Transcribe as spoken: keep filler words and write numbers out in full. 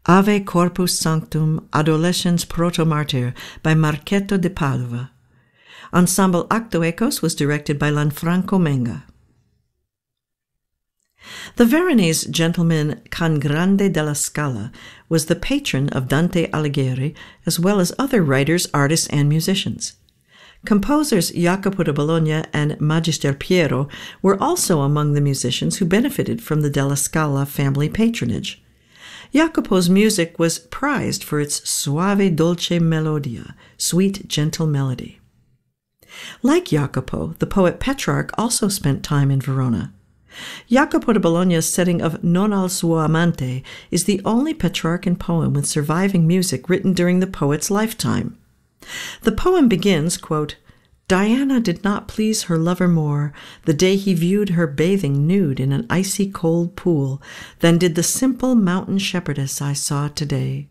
Ave Corpus Sanctum, Adolescens Protomartyr by Marchetto de Padova. Ensemble Acto Ecos was directed by Lanfranco Menga. The Veronese gentleman Can Grande della Scala was the patron of Dante Alighieri, as well as other writers, artists, and musicians. Composers Jacopo da Bologna and Magister Piero were also among the musicians who benefited from the Della Scala family patronage. Jacopo's music was prized for its suave dolce melodia, sweet, gentle melody. Like Jacopo, the poet Petrarch also spent time in Verona. Jacopo da Bologna's setting of Non al suo amante is the only Petrarchan poem with surviving music written during the poet's lifetime. The poem begins, quote, Diana did not please her lover more the day he viewed her bathing nude in an icy cold pool than did the simple mountain shepherdess I saw today.